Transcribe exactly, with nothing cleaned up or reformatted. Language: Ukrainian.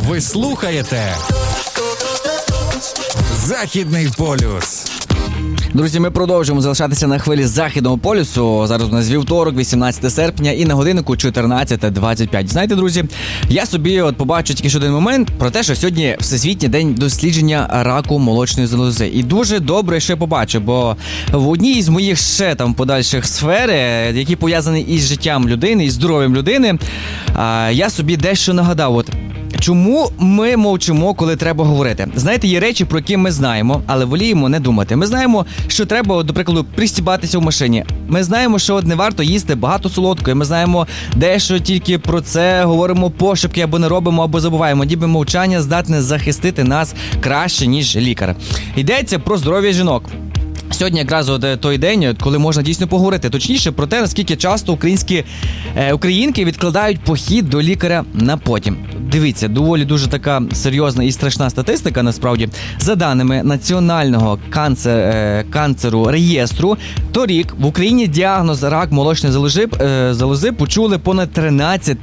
Ви слухаєте Західний полюс. Друзі, ми продовжуємо залишатися на хвилі Західного полюсу. Зараз у нас вівторок, вісімнадцяте серпня, і на годиннику чотирнадцята двадцять п'ять. Знаєте, друзі, я собі от побачу тільки ще один момент про те, що сьогодні Всесвітній день дослідження раку молочної залози. І дуже добре ще побачу, бо в одній із моїх ще там подальших сфер, які пов'язані із життям людини, із здоров'ям людини, я собі дещо нагадав. От чому ми мовчимо, коли треба говорити? Знаєте, є речі, про які ми знаємо, але воліємо не думати. Ми знаємо, що треба, до прикладу, пристібатися в машині. Ми знаємо, що не варто їсти багато солодкої. Ми знаємо дещо тільки про це, говоримо пошепки, або не робимо, або забуваємо. Ніби мовчання здатне захистити нас краще, ніж лікар. Йдеться про здоров'я жінок. Сьогодні якраз от той день, коли можна дійсно поговорити, точніше, про те, наскільки часто українські е, українки відкладають похід до лікаря на потім. Дивіться, доволі дуже така серйозна і страшна статистика, насправді. За даними Національного канцер, е, канцеру реєстру, торік в Україні діагноз рак молочної залози, е, залози почули понад тринадцять